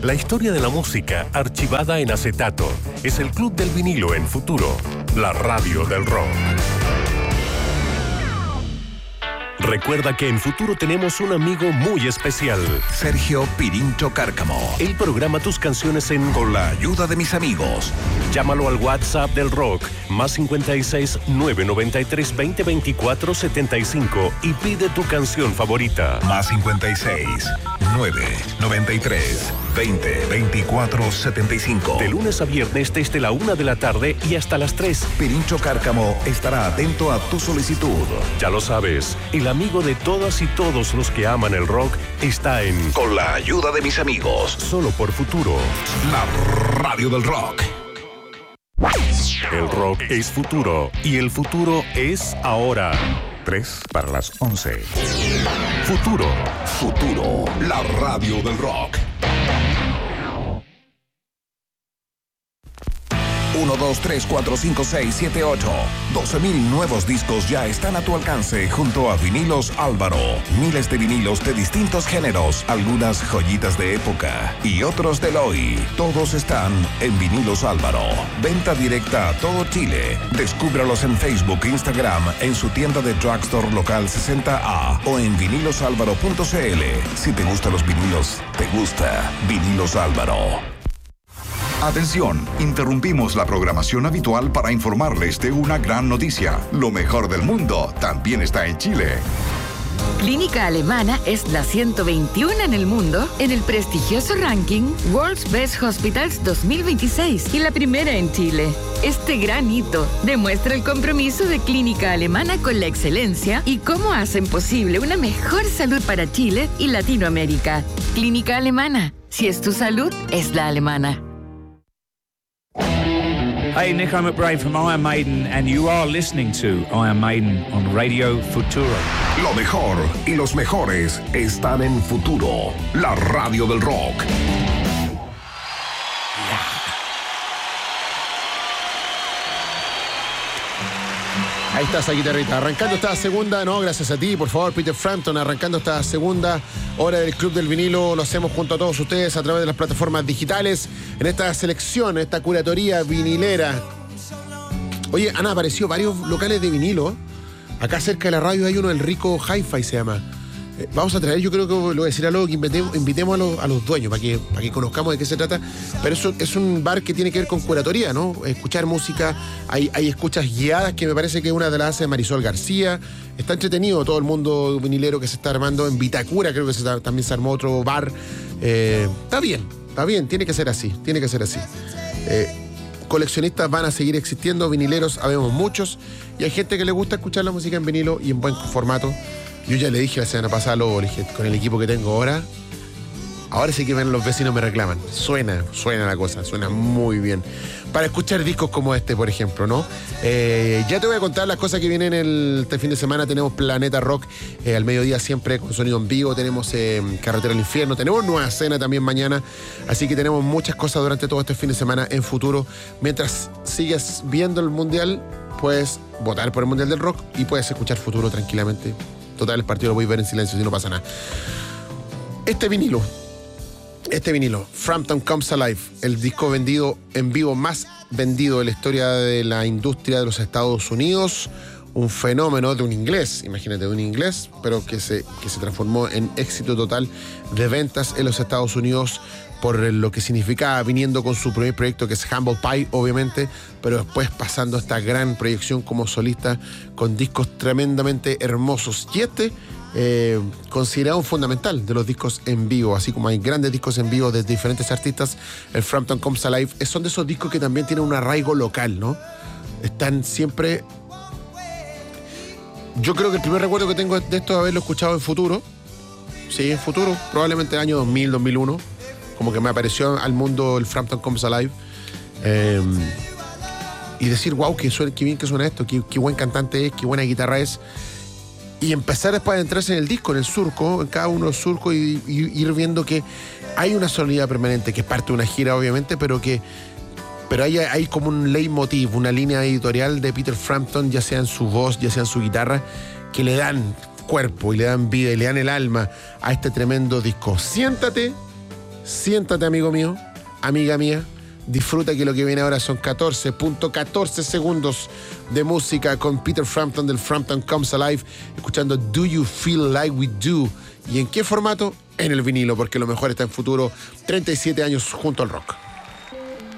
La historia de la música archivada en acetato. Es el Club del Vinilo en Futuro, la radio del rock. Recuerda que en Futuro tenemos un amigo muy especial. Sergio Pirincho Cárcamo. Él programa tus canciones con la ayuda de mis amigos. Llámalo al WhatsApp del rock, +56 993 20 24 75 y pide tu canción favorita. +56 993 20 24 75. De lunes a viernes desde la 1 de la tarde y hasta las 3. Pirincho Cárcamo estará atento a tu solicitud. Ya lo sabes, el amigo de todas y todos los que aman el rock está en Con la ayuda de mis amigos. Solo por Futuro, la radio del rock. El rock es futuro y el futuro es ahora. 11:03. Futuro. Futuro, la radio del rock. 1, 2, 3, 4, 5, 6, 7, 8. 12,000 nuevos discos ya están a tu alcance junto a Vinilos Álvaro. Miles de vinilos de distintos géneros, algunas joyitas de época y otros del hoy. Todos están en Vinilos Álvaro. Venta directa a todo Chile. Descúbralos en Facebook, Instagram, en su tienda de drugstore local 60A o en vinilosálvaro.cl. Si te gustan los vinilos, te gusta Vinilos Álvaro. Atención, interrumpimos la programación habitual para informarles de una gran noticia. Lo mejor del mundo también está en Chile. Clínica Alemana es la 121 en el mundo en el prestigioso ranking World's Best Hospitals 2026 y la primera en Chile. Este gran hito demuestra el compromiso de Clínica Alemana con la excelencia y cómo hacen posible una mejor salud para Chile y Latinoamérica. Clínica Alemana, si es tu salud, es la alemana. Hey, Nico McBride from Iron Maiden, and you are listening to Iron Maiden on Radio Futuro. Lo mejor y los mejores están en Futuro, la radio del rock. Ahí está esa guitarrita, arrancando esta segunda, no, gracias a ti, por favor, Peter Frampton, arrancando esta segunda hora del Club del Vinilo, lo hacemos junto a todos ustedes a través de las plataformas digitales, en esta selección, esta curatoría vinilera. Oye, han aparecido varios locales de vinilo, acá cerca de la radio hay uno, el Rico Hi-Fi se llama. Vamos a traer, yo creo que lo voy a decir a luego, que invitemos a los dueños para que conozcamos de qué se trata. Pero eso es un bar que tiene que ver con curatoría, ¿no? Escuchar música, hay escuchas guiadas que me parece que una de las hace Marisol García. Está entretenido todo el mundo vinilero que se está armando en Vitacura, creo que también se armó otro bar. Está bien, tiene que ser así. Coleccionistas van a seguir existiendo, vinileros habemos muchos, y hay gente que le gusta escuchar la música en vinilo y en buen formato. Yo ya le dije la semana pasada, le dije, con el equipo que tengo ahora sí que ven los vecinos me reclaman. Suena la cosa, suena muy bien. Para escuchar discos como este, por ejemplo, ¿no? Ya te voy a contar las cosas que vienen este fin de semana. Tenemos Planeta Rock al mediodía siempre con sonido en vivo. Tenemos Carretera al Infierno. Tenemos Nueva Cena también mañana. Así que tenemos muchas cosas durante todo este fin de semana en Futuro. Mientras sigas viendo el Mundial, puedes votar por el Mundial del Rock y puedes escuchar Futuro tranquilamente. Total, el partido lo voy a ver en silencio si no pasa nada. Este vinilo, Frampton Comes Alive, el disco vendido en vivo más vendido de la historia de la industria de los Estados Unidos. Un fenómeno de un inglés, imagínate, de un inglés, pero que se transformó en éxito total de ventas en los Estados Unidos por lo que significaba, viniendo con su primer proyecto que es Humble Pie, obviamente, pero después pasando a esta gran proyección como solista con discos tremendamente hermosos. Y considerado un fundamental de los discos en vivo, así como hay grandes discos en vivo de diferentes artistas, el Frampton Comes Alive son de esos discos que también tienen un arraigo local, ¿no? Están siempre... Yo creo que el primer recuerdo que tengo de esto es haberlo escuchado en Futuro. Sí, en Futuro, probablemente el año 2000, 2001. Como que me apareció al mundo el Frampton Comes Alive. Y decir, wow, qué bien que suena esto, qué buen cantante es, qué buena guitarra es. Y empezar después a entrarse en el disco, en el surco, en cada uno de los surcos, y ir viendo que hay una sonoridad permanente, que es parte de una gira, obviamente, pero hay como un leitmotiv, una línea editorial de Peter Frampton, ya sea en su voz, ya sea en su guitarra, que le dan cuerpo y le dan vida y le dan el alma a este tremendo disco. Siéntate Siéntate, amigo mío, amiga mía. Disfruta que lo que viene ahora son 14.14 segundos de música con Peter Frampton del Frampton Comes Alive, escuchando Do You Feel Like We Do. ¿Y en qué formato? En el vinilo, porque lo mejor está en futuro. 37 años junto al rock.